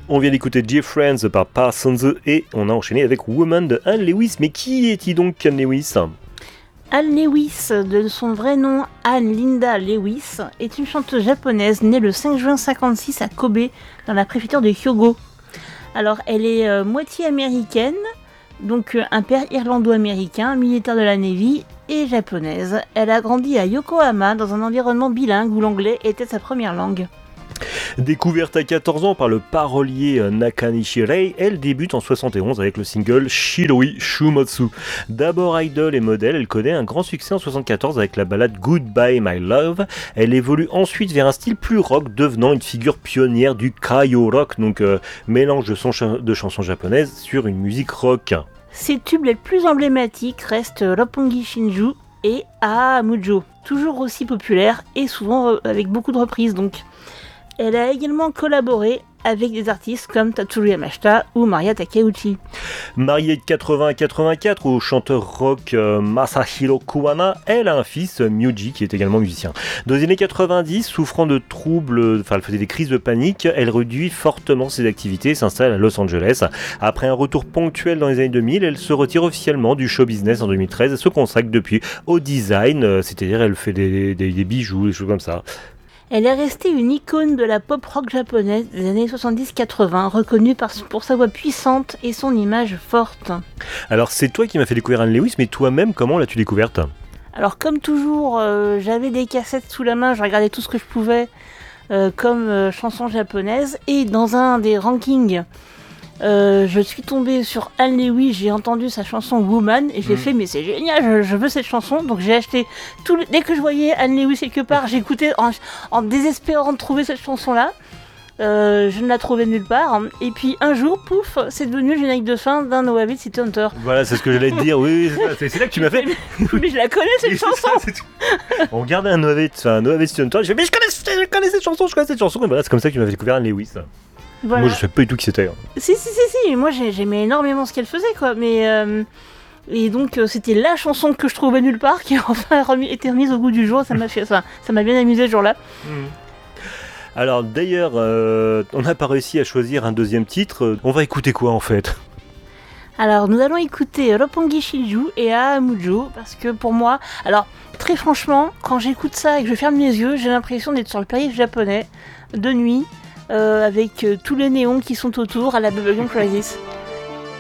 On vient d'écouter Dear Friends par Parsons et on a enchaîné avec Woman de Anne Lewis. Mais qui est-il donc Anne Lewis ? Anne Lewis, de son vrai nom Anne Linda Lewis, est une chanteuse japonaise née le 5 juin 1956 à Kobe, dans la préfecture de Hyogo. Alors, elle est moitié américaine, donc un père irlando-américain, militaire de la Navy et japonaise. Elle a grandi à Yokohama dans un environnement bilingue où l'anglais était sa première langue. Découverte à 14 ans par le parolier Nakanishi Rei, elle débute en 71 avec le single Shiroi Shumatsu. D'abord idol et modèle, elle connaît un grand succès en 74 avec la ballade Goodbye My Love. Elle évolue ensuite vers un style plus rock, devenant une figure pionnière du Kaio Rock, donc mélange de chansons japonaises sur une musique rock. Ses tubes les plus emblématiques restent Roppongi Shinju et Aa Mujo, toujours aussi populaires et souvent avec beaucoup de reprises donc. Elle a également collaboré avec des artistes comme Tatsuru Yamashita ou Maria Takeuchi. Mariée de 80 à 84 au chanteur rock Masahiro Kuwana, elle a un fils, Myuji, qui est également musicien. Dans les années 90, souffrant de troubles, elle faisait des crises de panique, elle réduit fortement ses activités et s'installe à Los Angeles. Après un retour ponctuel dans les années 2000, elle se retire officiellement du show business en 2013 et se consacre depuis au design, c'est-à-dire elle fait des bijoux, des choses comme ça. Elle est restée une icône de la pop rock japonaise des années 70-80, reconnue pour sa voix puissante et son image forte. Alors c'est toi qui m'as fait découvrir Anne Lewis, mais toi-même, comment l'as-tu découverte ? Alors comme toujours, j'avais des cassettes sous la main, je regardais tout ce que je pouvais comme chansons japonaises, et dans un des rankings, je suis tombée sur Anne Lewis, j'ai entendu sa chanson Woman et j'ai fait mais c'est génial, je veux cette chanson, donc j'ai acheté dès que je voyais Anne Lewis quelque part, j'écoutais en désespérant de trouver cette chanson là. Je ne la trouvais nulle part et puis un jour, pouf, c'est devenu le générique de fin d'un No Habit City Hunter. Voilà, c'est ce que j'allais te dire, oui, c'est là que tu m'as fait. Mais je la connais cette chanson. On regardait un No Habit City Hunter, je fais mais je connais cette chanson, et voilà, c'est comme ça que tu m'avais découvert Anne Lewis. Voilà. Moi je sais pas du tout qui c'était. Si, moi j'aimais énormément ce qu'elle faisait quoi, mais et donc c'était la chanson que je trouvais nulle part qui a enfin été remise au goût du jour, ça m'a bien amusé ce jour-là. Alors d'ailleurs, on n'a pas réussi à choisir un deuxième titre, on va écouter quoi en fait ? Alors nous allons écouter Roppongi Shinju et Aa Mujo, parce que pour moi, alors très franchement, quand j'écoute ça et que je ferme les yeux, j'ai l'impression d'être sur le périph' japonais, de nuit, avec tous les néons qui sont autour à la Bubblegum Crisis.